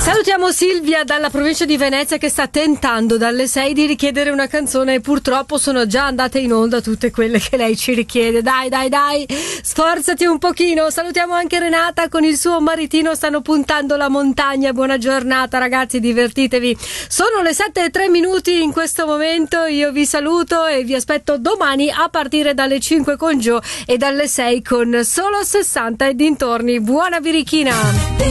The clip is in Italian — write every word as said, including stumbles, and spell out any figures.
Salutiamo Silvia dalla provincia di Venezia che sta tentando dalle sei di richiedere una canzone e purtroppo sono già andate in onda tutte quelle che lei ci richiede. Dai, dai, dai, sforzati un pochino. Salutiamo anche Renata con il suo maritino, stanno puntando la montagna. Buona giornata ragazzi, divertitevi. Sono le sette e tre minuti in questo momento, io vi saluto e vi aspetto domani a partire dalle cinque con Gio e dalle sei con Solo sessanta e dintorni. Buona birichina!